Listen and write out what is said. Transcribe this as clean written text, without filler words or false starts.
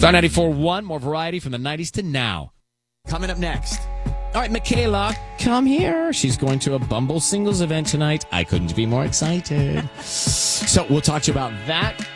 Star 94.1, more variety from the 90s to now. Coming up next. All right, Michaela, come here. She's going to a Bumble Singles event tonight. I couldn't be more excited. So we'll talk to you about that